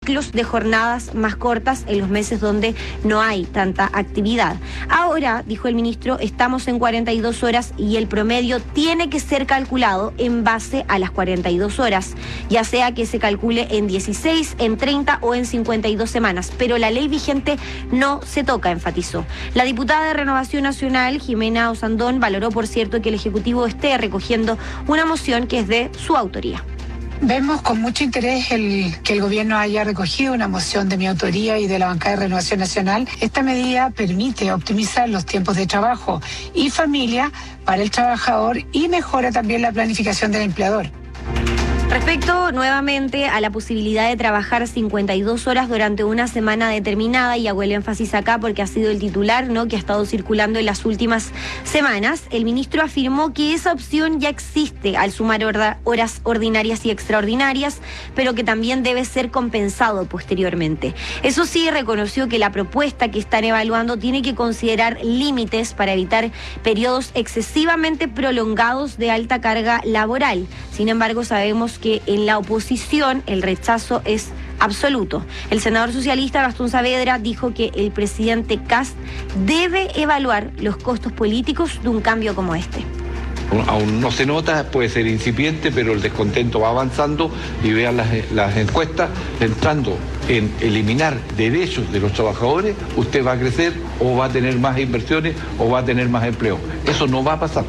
ciclos de jornadas más cortas en los meses donde no hay tanta actividad. Ahora, dijo el ministro, estamos en 42 horas y el promedio tiene que ser calculado en base a las 42 horas, ya sea que se calcule en 16, en 30 o en 52 semanas, pero la ley vigente no se toca, enfatizó. La diputada de Renovación Nacional, Jimena Osandón, valoró, por cierto, que el Ejecutivo esté recogiendo una moción que es de su autoría. Vemos con mucho interés que el gobierno haya recogido una moción de mi autoría y de la bancada de Renovación Nacional. Esta medida permite optimizar los tiempos de trabajo y familia para el trabajador y mejora también la planificación del empleador. Respecto nuevamente a la posibilidad de trabajar 52 horas durante una semana determinada, y hago el énfasis acá porque ha sido el titular, ¿no?, que ha estado circulando en las últimas semanas, el ministro afirmó que esa opción ya existe al sumar horas ordinarias y extraordinarias, pero que también debe ser compensado posteriormente. Eso sí, reconoció que la propuesta que están evaluando tiene que considerar límites para evitar periodos excesivamente prolongados de alta carga laboral. Sin embargo, sabemos que en la oposición el rechazo es absoluto. El senador socialista Gastón Saavedra dijo que el presidente Kast debe evaluar los costos políticos de un cambio como este. Aún no se nota, puede ser incipiente, pero el descontento va avanzando y vean las encuestas, entrando en eliminar derechos de los trabajadores, usted va a crecer o va a tener más inversiones o va a tener más empleo. Eso no va a pasar.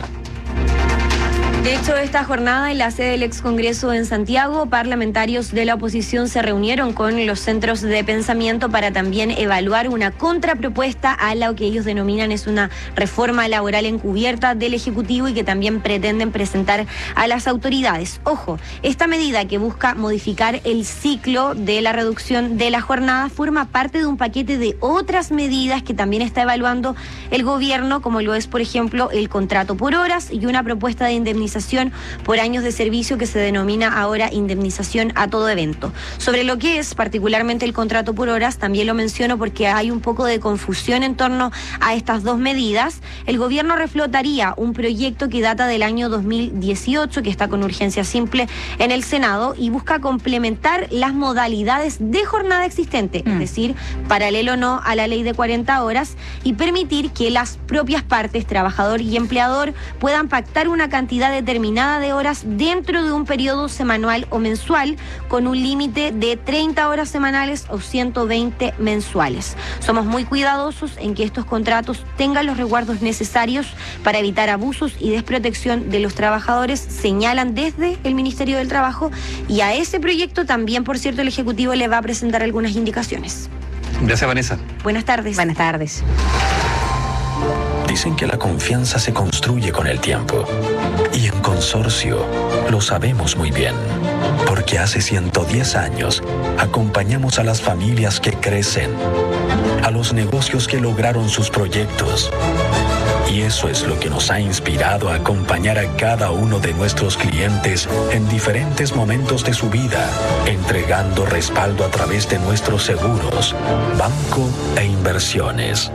De hecho, esta jornada en la sede del Excongreso en Santiago, parlamentarios de la oposición se reunieron con los centros de pensamiento para también evaluar una contrapropuesta a lo que ellos denominan es una reforma laboral encubierta del Ejecutivo y que también pretenden presentar a las autoridades. Ojo, esta medida que busca modificar el ciclo de la reducción de la jornada forma parte de un paquete de otras medidas que también está evaluando el gobierno, como lo es, por ejemplo, el contrato por horas y una propuesta de indemnización por años de servicio que se denomina ahora indemnización a todo evento. Sobre lo que es particularmente el contrato por horas, también lo menciono porque hay un poco de confusión en torno a estas dos medidas. El gobierno reflotaría un proyecto que data del año 2018, que está con urgencia simple en el Senado y busca complementar las modalidades de jornada existente, es decir, paralelo no a la ley de 40 horas y permitir que las propias partes, trabajador y empleador, puedan pactar una cantidad determinada de horas dentro de un periodo semanal o mensual con un límite de 30 horas semanales o 120 mensuales. Somos muy cuidadosos en que estos contratos tengan los resguardos necesarios para evitar abusos y desprotección de los trabajadores, señalan desde el Ministerio del Trabajo, y a ese proyecto también, por cierto, el Ejecutivo le va a presentar algunas indicaciones. Gracias, Vanessa. Buenas tardes. Buenas tardes. Dicen que la confianza se construye con el tiempo. Y en Consorcio lo sabemos muy bien. Porque hace 110 años acompañamos a las familias que crecen, a los negocios que lograron sus proyectos. Y eso es lo que nos ha inspirado a acompañar a cada uno de nuestros clientes en diferentes momentos de su vida, entregando respaldo a través de nuestros seguros, banco e inversiones.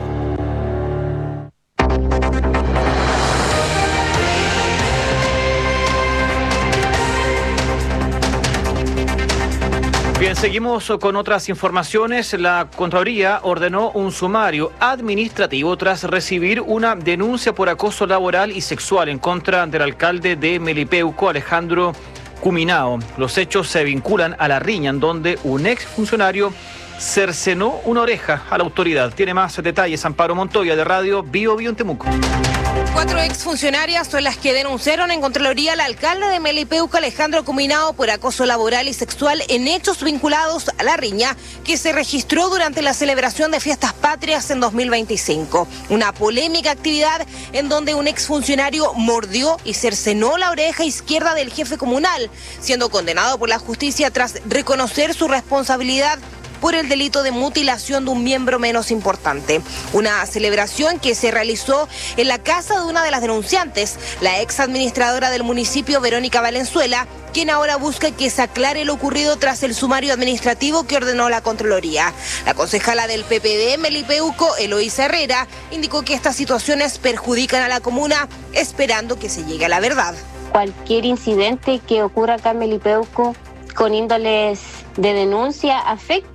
Bien, seguimos con otras informaciones. La Contraloría ordenó un sumario administrativo tras recibir una denuncia por acoso laboral y sexual en contra del alcalde de Melipeuco, Alejandro Cuminao. Los hechos se vinculan a la riña en donde un exfuncionario cercenó una oreja a la autoridad. Tiene más detalles Amparo Montoya de Radio Bio en Temuco. 4 exfuncionarias son las que denunciaron en Contraloría al alcalde de Melipeuco, Alejandro Cuminao, por acoso laboral y sexual en hechos vinculados a la riña que se registró durante la celebración de Fiestas Patrias en 2025. Una polémica actividad en donde un exfuncionario mordió y cercenó la oreja izquierda del jefe comunal, siendo condenado por la justicia tras reconocer su responsabilidad por el delito de mutilación de un miembro menos importante. Una celebración que se realizó en la casa de una de las denunciantes, la ex administradora del municipio, Verónica Valenzuela, quien ahora busca que se aclare lo ocurrido tras el sumario administrativo que ordenó la Contraloría. La concejala del PPD Melipeuco, Eloísa Herrera, indicó que estas situaciones perjudican a la comuna, esperando que se llegue a la verdad. Cualquier incidente que ocurra acá en Melipeuco con índoles de denuncia afecta